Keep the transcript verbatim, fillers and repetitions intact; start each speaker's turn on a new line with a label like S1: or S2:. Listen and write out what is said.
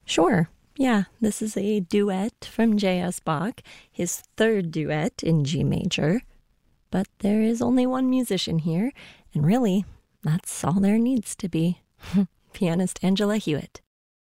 S1: Sure. Yeah, this is a duet from J S. Bach, his third duet in G major. But there is only one musician here, and really, that's all there needs to be. Pianist Angela Hewitt.